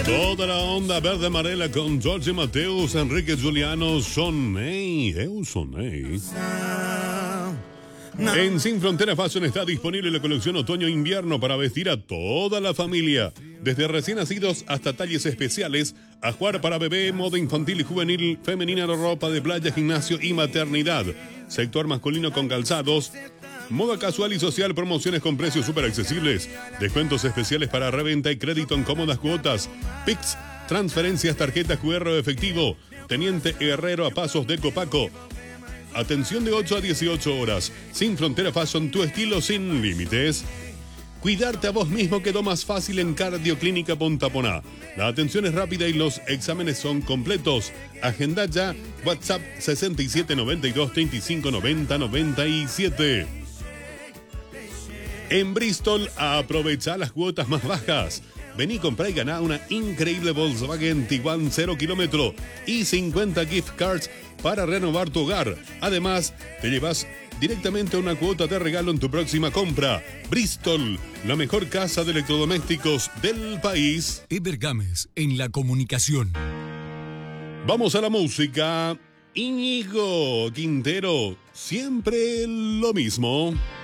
Toda la onda verde amarela con Jorge Mateus, Enrique Juliano, Soney, Soney. En Sin Fronteras Fashion está disponible la colección otoño-invierno para vestir a toda la familia. Desde recién nacidos hasta talles especiales, ajuar para bebé, moda infantil y juvenil, femenina, ropa de playa, gimnasio y maternidad. Sector masculino con calzados, moda casual y social, promociones con precios súper accesibles, descuentos especiales para reventa y crédito en cómodas cuotas, Pix, transferencias, tarjetas QR o efectivo. Teniente Herrero a pasos de Copaco. Atención de 8 a 18 horas. Sin Frontera Fashion, tu estilo sin límites. Cuidarte a vos mismo quedó más fácil en Cardioclínica Punta La atención es rápida y los exámenes son completos. Agenda ya. WhatsApp 6792 35 90 97. En Bristol, aprovecha las cuotas más bajas. Vení, comprá y ganá una increíble Volkswagen Tiguan 0 kilómetro y 50 gift cards para renovar tu hogar. Además, te llevas directamente una cuota de regalo en tu próxima compra. Bristol, la mejor casa de electrodomésticos del país. Ever Gámez en la comunicación. Vamos a la música. Íñigo Quintero, siempre lo mismo.